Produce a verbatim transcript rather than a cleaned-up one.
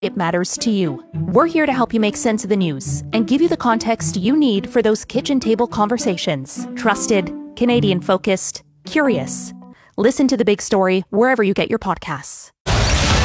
it matters to you. We're here to help you make sense of the news and give you the context you need for those kitchen table conversations. Trusted, Canadian-focused, curious. Listen to The Big Story wherever you get your podcasts.